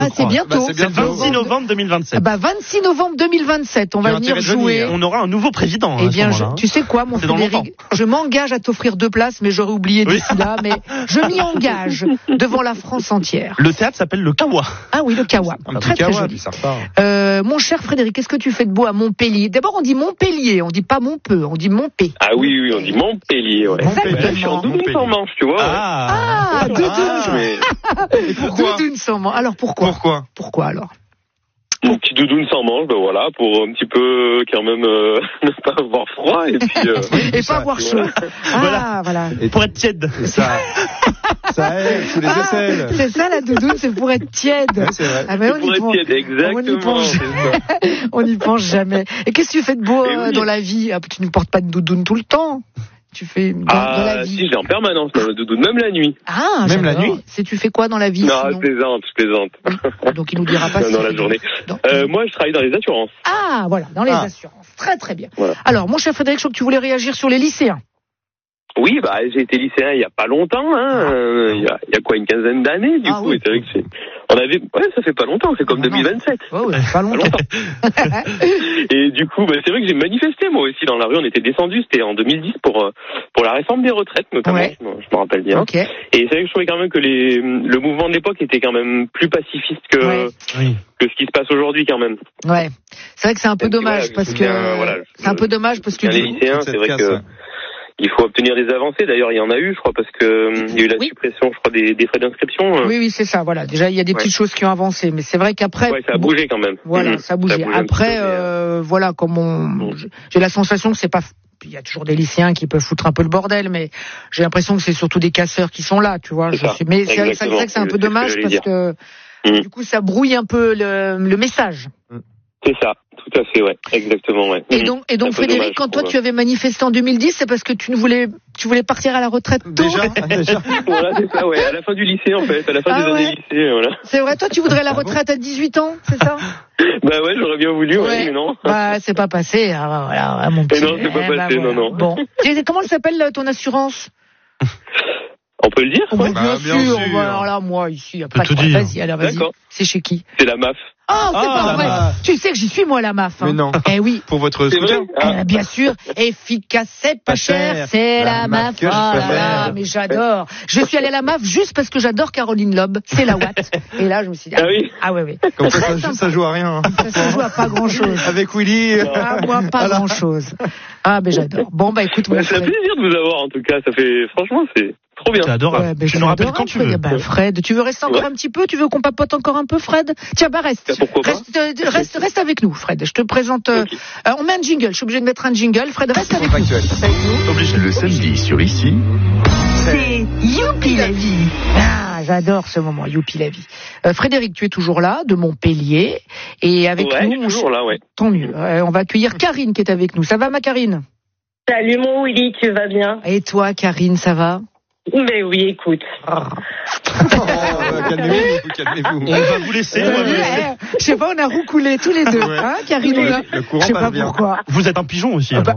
Ah, c'est bientôt. C'est le 26 novembre 2027. 26 novembre 2027, on va venir jouer. On aura un nouveau président. Eh bien, tu sais quoi, mon Frédéric, je m'engage à t'offrir 2 places, mais j'aurais oublié d'ici là, mais je m'y engage devant la France entière. Le théâtre s'appelle le Kawa. Ah oui, le Kawa. Très très joli. Mon cher Frédéric, qu'est-ce que tu fais de beau à Montpellier? D'abord, on dit Montpellier, on dit pas Montpeux, on dit Montpé. Ah oui, on dit Montpellier, ouais. Je suis en doudoune sans manche, tu vois. Ah, doudoune. Doudoune sans manche. Alors pourquoi alors? Mon petit doudoune sans manche, voilà, pour un petit peu quand même ne pas avoir froid et puis et pas avoir chaud. Voilà. Et pour être tiède. Ça aide sous les aisselles. C'est ça la doudoune, c'est pour être tiède. Ouais, c'est vrai. Pour être tiède, exactement. On n'y pense jamais. Et qu'est-ce que tu fais de beau dans la vie? Tu ne portes pas de doudoune tout le temps. Tu fais dans la vie. Si, j'ai en permanence dans la doudoune, même la nuit. Ah, même la nuit. Tu fais quoi dans la vie? Non, je plaisante. Donc il nous dira pas dans la journée. Moi, je travaille dans les assurances. Ah, voilà, dans les assurances. Très très bien. Voilà. Alors, mon cher Frédéric, je crois que tu voulais réagir sur les lycéens. Oui, j'ai été lycéen il y a pas longtemps, il y a quoi, une quinzaine d'années, du coup, et c'est vrai que ça fait pas longtemps, c'est comme 2027. Ouais, pas longtemps. Et du coup, c'est vrai que j'ai manifesté, moi aussi, dans la rue, on était descendu, c'était en 2010 pour la réforme des retraites, notamment, je me rappelle bien. Okay. Et c'est vrai que je trouvais quand même que le mouvement de l'époque était quand même plus pacifiste que ce qui se passe aujourd'hui, quand même. Ouais. C'est vrai que c'est un peu dommage, parce que, c'est un peu dommage parce que les lycéens, c'est vrai que, il faut obtenir des avancées. D'ailleurs, il y en a eu, je crois, parce que il y a eu la suppression, je crois, des frais d'inscription. Oui, c'est ça. Voilà. Déjà, il y a des petites choses qui ont avancé, mais c'est vrai qu'après. Ouais, ça a bougé quand même. Voilà, ça a bougé. Après, voilà, j'ai la sensation que c'est pas. Il y a toujours des lycéens qui peuvent foutre un peu le bordel, mais j'ai l'impression que c'est surtout des casseurs qui sont là, tu vois. Mais c'est vrai que c'est un peu dommage parce que du coup, ça brouille un peu le message. C'est ça, tout à fait, exactement, Et donc Frédéric, quand toi tu avais manifesté en 2010, c'est parce que tu voulais partir à la retraite tôt. Déjà. Voilà, c'est ça, à la fin du lycée, en fait, à la fin des années lycée, voilà. C'est vrai, toi tu voudrais la retraite à 18 ans, c'est ça? J'aurais bien voulu, mais non. C'est pas passé, voilà, mon petit. Non, c'est pas passé, non. Bon. Comment elle s'appelle ton assurance? On peut le dire? Bien sûr. Alors là, moi, ici, il n'y a pas de quoi. Vas-y. C'est chez qui? C'est la MAF. Oh, c'est pas vrai. Tu sais que j'y suis, moi, la MAF. Mais non. Eh oui. Pour votre scooter. Bien sûr. Efficace, c'est pas cher. C'est la MAF. Oh là là, mais j'adore. Je suis allée à la MAF juste parce que j'adore Caroline Loeb. C'est la Watt. Et là, je me suis dit. Ah oui. Comme ça joue à rien. Ça joue à pas grand chose. Avec Willy. Moi, pas grand chose. J'adore. Bon, écoute, c'est un plaisir de vous avoir, en tout cas. Ça fait, franchement, c'est trop bien. C'est adorable. Tu nous rappelles quand tu veux. Fred, tu veux rester encore un petit peu? Tu veux qu'on papote encore un peu, Fred? Tiens, reste. Pourquoi pas? Reste avec nous, Fred. Je te présente. On met un jingle. Je suis obligé de mettre un jingle. Fred, reste avec nous. Le samedi sur ici. C'est Youpi la vie. J'adore ce moment, Youpi la vie. Frédéric, tu es toujours là, de Montpellier, et avec nous. Toujours là, Tant mieux. On va accueillir Karine qui est avec nous. Ça va, ma Karine? Salut mon Willy, tu vas bien? Et toi, Karine, ça va? Mais oui, écoute. Calmez-vous. On va vous laisser. Je sais pas, on a roucoulé tous les deux, Karine. Le courant je sais pas passe bien. pourquoi. Vous êtes un pigeon aussi, alors.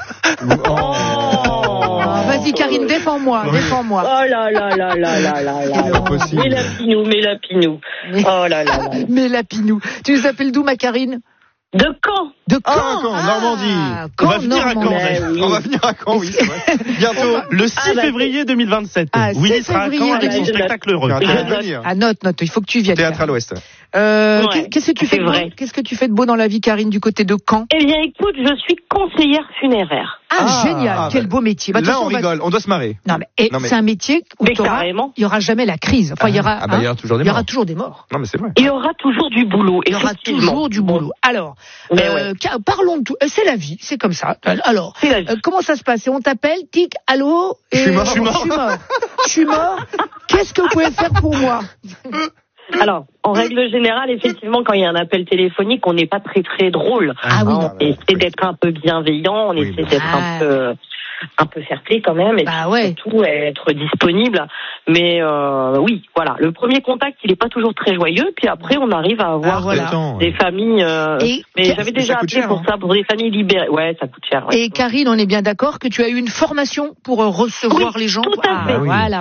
Vas-y, Karine, défends-moi. Oh là là. Impossible. Mélapinou. Oh là là. Mélapinou. Tu nous appelles d'où, ma Karine? De Caen. De Caen, Normandie. On va venir à Caen. On va venir à Caen, oui, c'est vrai. Bientôt. Le 6 février 2027. Willy sera à Caen avec son spectacle heureux. Note, il faut que tu viennes. Théâtre à l'Ouest. Qu'est-ce que tu fais de beau dans la vie, Karine, du côté de Caen? Eh bien, écoute, je suis conseillère funéraire. Génial, quel beau métier. Là, on rigole, on doit se marrer. Non, mais c'est un métier où il y aura jamais la crise. Enfin, il y aura toujours des morts. Non, mais c'est vrai. Il y aura toujours du boulot. Il y aura toujours du boulot. Alors, parlons de tout. C'est la vie, c'est comme ça. Alors, comment ça se passe? On t'appelle, tic, allô? Je suis mort. Qu'est-ce que vous pouvez faire pour moi? Alors, en règle générale, effectivement, quand il y a un appel téléphonique, on n'est pas très très drôle. On essaie d'être un peu bienveillant, on essaie d'être un peu fair-play quand même, et surtout être disponible. Mais oui, voilà. Le premier contact, il n'est pas toujours très joyeux, puis après, on arrive à avoir des familles. Mais j'avais déjà appelé pour ça, pour des familles libérées. Ouais, ça coûte cher. Et Karine, on est bien d'accord que tu as eu une formation pour recevoir les gens. Tout à fait. Voilà.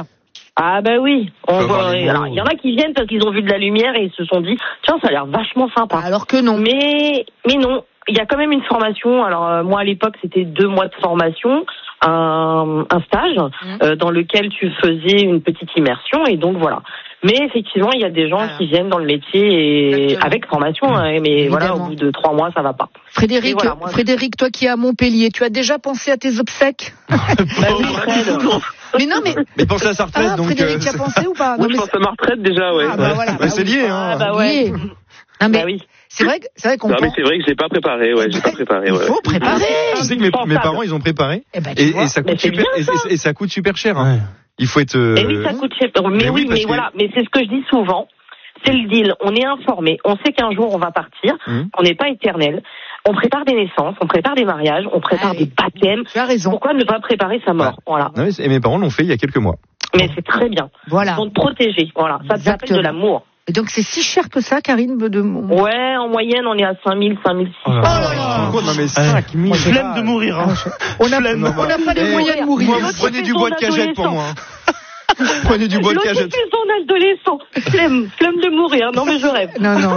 Ah bah oui. Alors il y en a qui viennent parce qu'ils ont vu de la lumière et ils se sont dit tiens ça a l'air vachement sympa. Alors que non. Mais non. Il y a quand même une formation. Alors moi à l'époque c'était 2 mois de formation, un stage dans lequel tu faisais une petite immersion et donc voilà. Mais effectivement il y a des gens qui viennent dans le métier et avec formation, mais voilà au bout de 3 mois ça va pas. Frédéric, Frédéric, toi qui es à Montpellier, tu as déjà pensé à tes obsèques? Bah oui, Fred. Mais non mais pense à sa retraite donc. Frédéric, tu as pensé ou pas? Moi je pense à ma retraite déjà ouais. Ah bah voilà. C'est lié hein. Ah bah ouais. Non mais bah oui. c'est vrai qu'on Non mais c'est vrai que j'ai pas préparé, Il faut préparer. Tu sais que mes parents ils ont préparé et ça coûte super et ça coûte super cher. Hein. Il faut être. Et oui, ça coûte cher. Mais voilà, mais c'est ce que je dis souvent. C'est le deal. On est informé. On sait qu'un jour on va partir. On n'est pas éternel. On prépare des naissances, on prépare des mariages, on prépare des baptêmes. Tu as raison. Pourquoi ne pas préparer sa mort? Voilà. Non, et mes parents l'ont fait il y a quelques mois. Mais c'est très bien. Voilà. Ils sont protégés. Voilà. Ça s'appelle de l'amour. Et donc c'est si cher que ça, Karine Ouais, en moyenne, on est à 5 000, 5 600. Oh là là. Non mais 5 000. Flemme de mourir. Hein. On n'a pas les moyens de mourir. Moi, vous prenez du bois de cagette pour moi. Prenez du bois de cagette. L'autre, son adolescent. Flemme de mourir. Non, mais je rêve.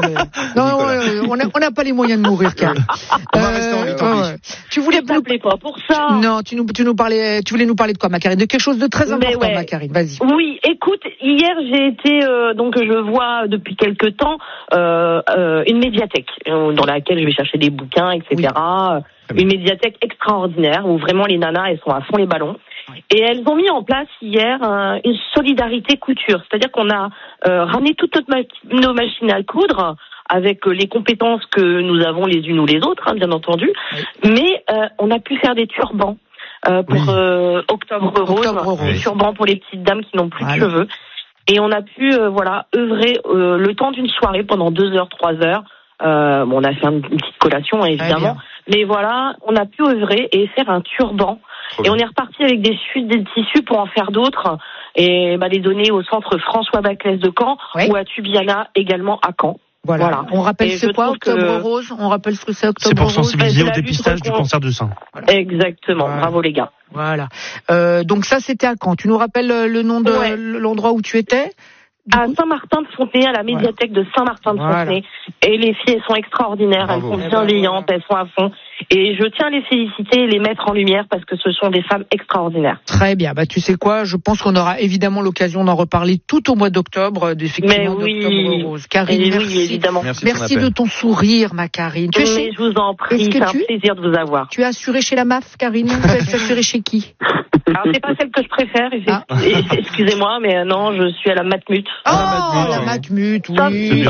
Non, on n'a pas les moyens de mourir, Karine. On va rester en vie, tant pis. Tu voulais pas pour ça. Non, tu voulais nous parler de quoi, ma Karine? De quelque chose de très important, ma Karine. Vas-y. Oui, écoute, hier, j'ai été, donc je vois depuis quelque temps, une médiathèque, dans laquelle je vais chercher des bouquins, etc. Oui. Une médiathèque extraordinaire, où vraiment les nanas, elles sont à fond les ballons. Et elles ont mis en place hier une solidarité couture, c'est-à-dire qu'on a ramené toutes nos machines à coudre avec les compétences que nous avons les unes ou les autres, bien entendu, mais on a pu faire des turbans pour Octobre Rose, des turbans pour les petites dames qui n'ont plus de cheveux, et on a pu œuvrer le temps d'une soirée pendant 2 heures, 3 heures. On a fait une petite collation évidemment, mais voilà, on a pu œuvrer et faire un turban. Et on est reparti avec des tissus pour en faire d'autres et les donner au centre François Baclès de Caen ou à Tubiana également à Caen. Voilà. On rappelle c'est quoi Octobre Rose? On rappelle ce que c'est Octobre Rose? C'est pour sensibiliser au dépistage du cancer du sein. Voilà. Exactement. Bravo les gars. Voilà. Donc ça c'était à Caen. Tu nous rappelles le nom de l'endroit où tu étais? À Saint-Martin-de-Fontenay, à la médiathèque de Saint-Martin-de-Fontenay. Et les filles, elles sont extraordinaires, elles sont bienveillantes, elles sont à fond. Et je tiens à les féliciter et les mettre en lumière parce que ce sont des femmes extraordinaires. Très bien. Tu sais quoi? Je pense qu'on aura évidemment l'occasion d'en reparler tout au mois d'octobre, effectivement, d'Octobre Rose. Karine, merci. Oui, évidemment. Merci de ton sourire, ma Karine. Je vous en prie, c'est un plaisir de vous avoir. Tu as assuré chez la MAF, Karine? Tu as assuré chez qui? Alors, c'est pas celle que je préfère, excusez-moi, mais non, je suis à la Matmut. La Matmut, oui.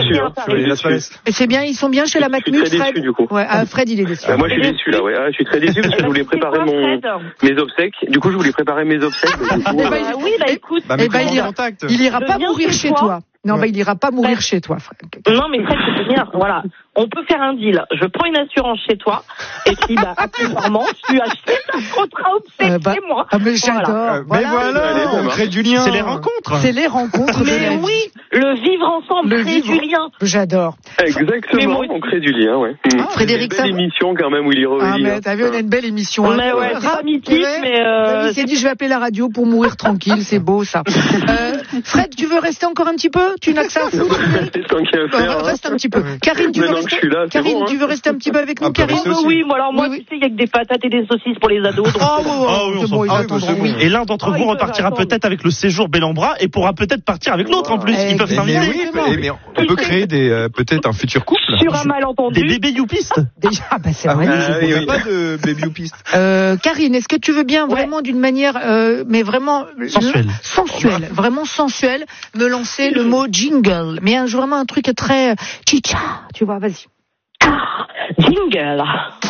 C'est bien, ils sont bien chez la Matmut, Fred. Je suis très déçu, du coup. Fred, il est déçu. Moi, je suis déçu, là, je suis très déçu parce que je voulais préparer mes obsèques. Du coup, je voulais préparer mes obsèques. Écoute. Il ira pas mourir chez toi. Non, il ira pas mourir chez toi, Fred. Non, mais Fred, c'est bien. Voilà. On peut faire un deal. Je prends une assurance chez toi. Et puis, accessoirement, tu achètes un contrat obsèque chez moi. Mais j'adore. Mais voilà, on crée du lien. C'est les rencontres. C'est les rencontres. Mais oui, le vivre ensemble, créer du lien. J'adore. Exactement, on crée du lien, Frédéric, c'est une belle émission quand même où il est revenu. T'as vu, on a une belle émission. Mais c'est pas mythique, mais il s'est dit, je vais appeler la radio pour mourir tranquille, c'est beau, ça. Fred, tu veux rester encore un petit peu? Tu n'as que ça à foutre? Reste un petit peu. Karine, tu veux rester? Tu veux rester un petit peu avec nous, Karine? Oui, moi, tu sais, il y a que des patates et des saucisses pour les ados. Et l'un d'entre vous repartira peut-être avec le séjour Bellambra et pourra peut-être partir avec l'autre en plus. Ils peuvent s'inviter. Mais on peut créer peut-être un futur couple. Sur un malentendu. Des bébés youpistes. C'est vrai. Il n'y a pas de baby youpiste. Karine, est-ce que tu veux bien vraiment d'une manière, mais vraiment sensuelle, vraiment sensuelle, me lancer le mot jingle, mais vraiment un truc très chicha, tu vois, vas-y. Jingle.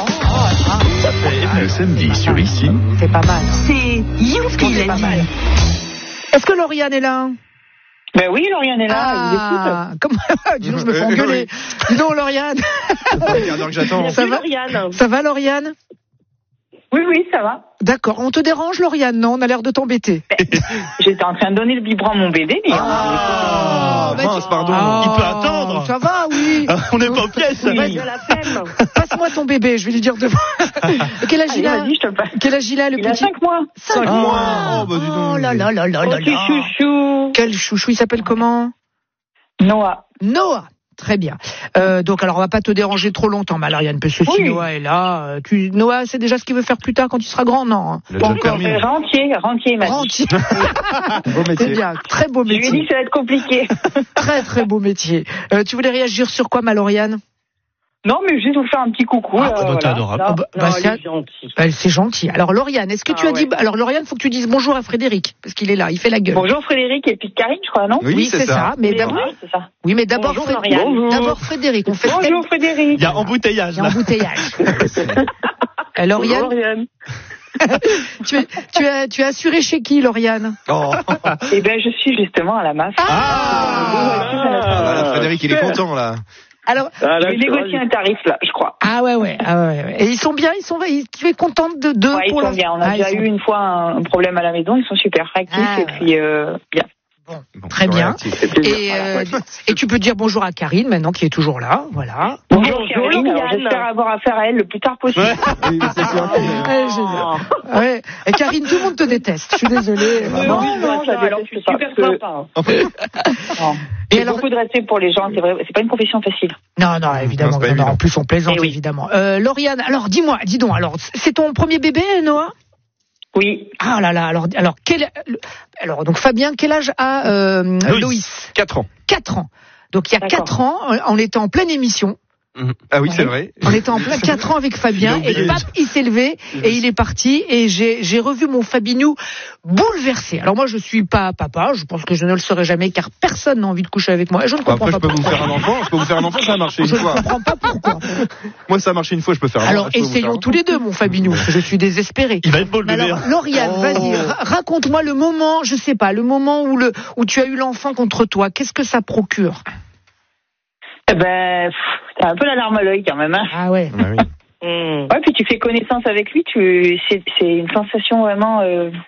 Le samedi sur ici. C'est pas mal. C'est youpi, c'est pas mal. Est-ce que Lauriane est là? Ben oui, Lauriane est là. Dis donc, je me fais engueuler. Dis donc, Lauriane. Ça va, Lauriane? Oui, ça va. D'accord. On te dérange, Lauriane? Non, on a l'air de t'embêter. J'étais en train de donner le biberon à mon bébé. Mince, pardon. Il peut attendre. Oh, ça va, oui. On n'est pas aux pièces. Oui, de la flemme. Passe-moi ton bébé, je vais lui dire devant. Quel âge il a? Quel âge il a, le petit? Il a 5 mois. 5 mois. Oh, bah, dis donc. Oh là là là là là. Chouchou. Quel chouchou, il s'appelle comment? Noah. Noah. Très bien. Donc, alors, on va pas te déranger trop longtemps, Marianne, parce que si Noah est là, Noah, c'est déjà ce qu'il veut faire plus tard quand il sera grand, non? Bon, encore rentier, il m'a dit. Rentier. Beau métier. C'est bien, très beau métier. Je lui ai dit que ça va être compliqué. Très, très beau métier. Tu voulais réagir sur quoi, Lauriane? Non, mais juste vous faire un petit coucou. T'es adorable. C'est gentil. Alors, Lauriane, est-ce que tu as dit... Alors, Lauriane, faut que tu dises bonjour à Frédéric, parce qu'il est là, il fait la gueule. Bonjour Frédéric et puis Karine, je crois, non? Oui, c'est ça. Mais d'abord... c'est ça. Oui, mais d'abord, Bonjour Frédéric. On fait Bonjour Frédéric. Il y a embouteillage. Il y a embouteillage. Lauriane. tu as assuré chez qui, Lauriane? Eh ben, je suis justement à la MAF. Frédéric, il est content, là. Alors, je vais négocier un tarif, là, je crois. Ah ouais. Et ils sont bien, tu es contente d'eux? Ouais, ils sont bien. On a déjà eu une fois un problème à la maison, ils sont super réactifs et puis bien. Bon, très bien. Et tu peux dire bonjour à Karine maintenant qui est toujours là, voilà. Bonjour Karine, alors j'espère avoir affaire à elle le plus tard possible. Oui, c'est sûr. Ouais. Et Karine, tout le monde te déteste. Je suis désolée. Non, je suis super sympa. Et beaucoup de respect pour les gens, c'est vrai, c'est pas une profession facile. Non, évidemment. Non, en plus, on plaisante, évidemment. Lauriane, alors dis donc, c'est ton premier bébé, Noah? Oui. Ah là là, alors donc Fabien, quel âge a Loïs? 4 ans. 4 ans. Donc il y a 4 ans, on était en pleine émission. Ah oui, c'est vrai. On était en plein 4 ans avec Fabien et pap, il s'est levé et il est parti et j'ai revu mon Fabinou bouleversé. Alors moi je suis pas papa, je pense que je ne le serai jamais car personne n'a envie de coucher avec moi. Et je ne comprends pas pourquoi. Je peux vous faire un enfant, ça a marché une fois. Je ne comprends pas pourquoi. Moi ça a marché une fois, je peux faire un enfant. Alors essayons tous les deux mon Fabinou, parce que je suis désespéré. Il va être beau le bébé. Alors Lauriane, vas-y, raconte-moi le moment, je sais pas, le moment où tu as eu l'enfant contre toi. Qu'est-ce que ça procure? Ben, t'as un peu la larme à l'œil quand même. Hein. Ah ouais. Ah oui. Ouais, puis tu fais connaissance avec lui, c'est une sensation vraiment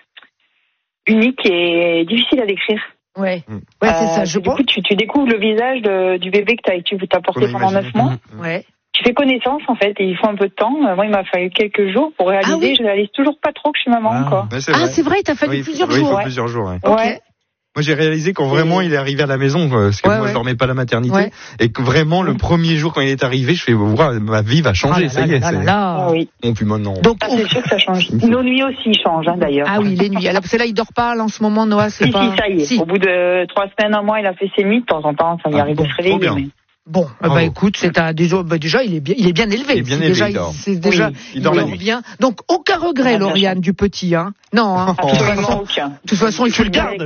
unique et difficile à décrire. Ouais, c'est ça. Du coup, tu découvres le visage du bébé que tu t'as porté pendant 9 mois. Ouais. Tu fais connaissance en fait et il faut un peu de temps. Moi, il m'a fallu quelques jours pour réaliser. Je réalise toujours pas trop que je suis maman encore. C'est vrai, il t'a fallu plusieurs jours. Oui, plusieurs jours. Ouais. Moi, j'ai réalisé quand vraiment il est arrivé à la maison, parce que moi, je dormais pas à la maternité, et que vraiment, le premier jour quand il est arrivé, je fais, ma vie va changer, ça y est. Oui. Bon, puis maintenant. Donc, c'est sûr que ça change. Nos nuits aussi changent, d'ailleurs. Ah oui, les nuits. Alors, c'est là, il dort pas, là, en ce moment, Noah, c'est pas. Si, ça y est. Au bout de 3 semaines, 1 mois, il a fait ses nuits, de temps en temps, ça lui arrive de se réveiller, mais... Bon, écoute, déjà, il est bien élevé. Il est bien élevé, il dort la nuit. Bien. Donc, aucun regret, Lauriane, du petit, hein. Non, hein. De toute façon, tu le gardes,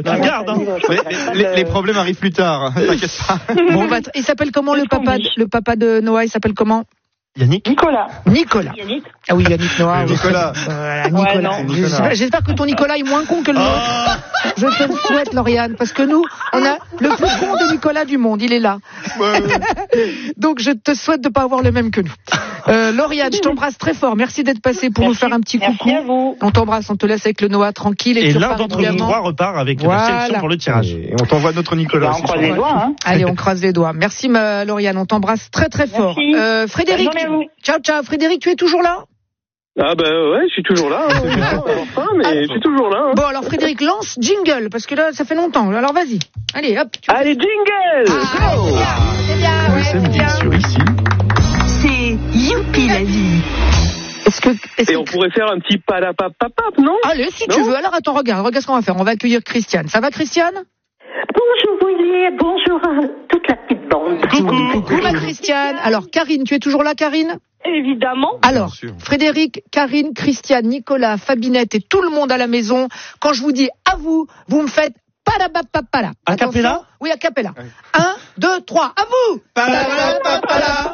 Les problèmes arrivent plus tard, t'inquiète pas. Bon, il s'appelle comment le papa de Noah, il s'appelle comment? Yannick. Nicolas. Yannick. Ah oui, Yannick Noah. Nicolas. Nicolas. J'espère que ton Nicolas est moins con que le nôtre. Je te le souhaite, Lauriane, parce que nous, on a le plus con de Nicolas du monde. Il est là. Donc, je te souhaite de pas avoir le même que nous. Lauriane, je t'embrasse très fort. Merci d'être passé pour nous faire un petit coucou. Merci à vous. On t'embrasse, on te laisse avec le Noah tranquille. Et l'un d'entre nous trois repart avec la sélection pour le tirage. Et on t'envoie notre Nicolas. On croise les doigts, hein. Allez, on croise les doigts. Merci, Lauriane. On t'embrasse très très fort. Frédéric. Ciao. Frédéric, tu es toujours là? Ah je suis toujours là. Mais je suis toujours là. Bon, alors Frédéric, lance jingle, parce que là, ça fait longtemps. Alors vas-y. Allez, hop. Allez, jingle. Go. C'est bien. C'est youpi la vie. Et on pourrait faire un petit palapapapap, non? Allez, si tu veux. Alors attends, regarde ce qu'on va faire. On va accueillir Christiane. Ça va, Christiane? Bonjour Willy, bonjour à toute la petite bande. Coucou ma Christiane. Alors Karine, tu es toujours là, Karine? Évidemment. Alors, Frédéric, Karine, Christiane, Nicolas, Fabinette et tout le monde à la maison, quand je vous dis à vous, vous me faites palapapapala. A cappella? Oui, a cappella. 1, 2, 3, à vous! Palapapapala.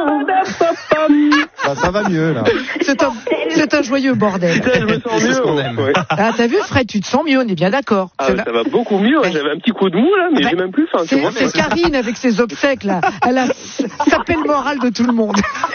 Ça va mieux, là. C'est un joyeux bordel. Je me sens mieux. Ouais. Ah, t'as vu, Fred, tu te sens mieux, on est bien d'accord. Ça va beaucoup mieux. J'avais un petit coup de mou, là, mais j'ai même plus faim. C'est Karine avec ses obsèques, là. Elle a sapé le moral de tout le monde.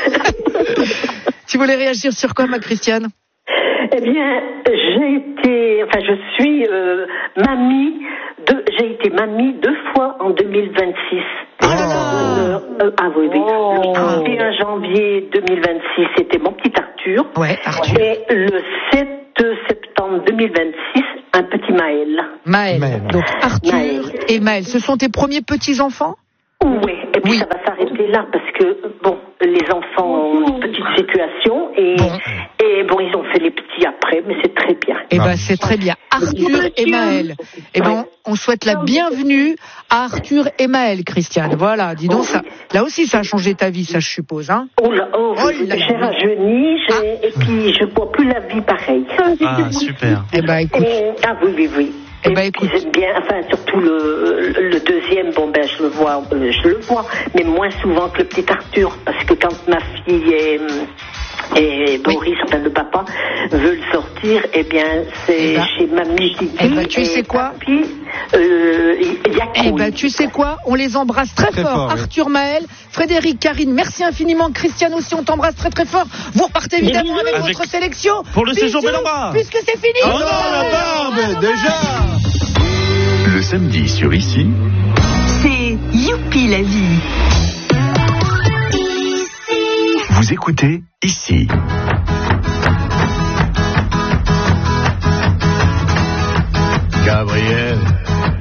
Tu voulais réagir sur quoi, ma Christiane? Eh bien, je suis mamie. J'ai été mamie 2 fois en 2026. Oh là là. oui. Le 31 janvier 2026, c'était mon petit Arthur. Ouais, Arthur. Et le 7 septembre 2026, un petit Maël. Maël. Donc Arthur et Maël. Ce sont tes premiers petits-enfants? Oui, et puis ça va s'arrêter là parce que, les enfants ont une petite situation et ils ont fait les petits après, mais c'est très bien. Eh ben, c'est très bien. Arthur et Maël. Eh ben, on souhaite la bienvenue à Arthur et Maël, Christiane. Voilà, dis donc ça. Là aussi, ça a changé ta vie, ça, je suppose, hein? J'ai rajeuni, et puis je vois plus la vie pareille. Ah, super. Eh ben, écoute. Oui. Eh ben, écoute. J'aime bien, surtout le deuxième, je le vois, mais moins souvent que le petit Arthur, parce que quand ma fille et Boris, le papa, veut le sortir, eh bien, c'est chez Mamie Titi. Eh ben, tu sais quoi? Tu sais quoi? On les embrasse très fort. Arthur, Maël, Frédéric, Karine, merci infiniment. Christiane aussi, on t'embrasse très très fort. Vous repartez évidemment avec votre sélection. Pour le séjour Bel-en-Bras. Puisque c'est fini. Oh non, la barbe, déjà. Le samedi sur Ici, c'est Youpi la vie. Vous écoutez Ici. Gabriel,